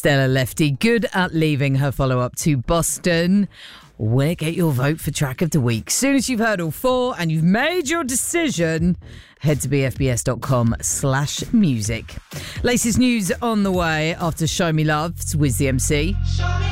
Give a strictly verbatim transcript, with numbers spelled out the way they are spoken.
Stella Lefty, good at leaving her follow-up to Boston. Where get your vote for track of the week? As soon as you've heard all four and you've made your decision, head to bfbs.com slash music. Latest news on the way after Show Me Love with the M C.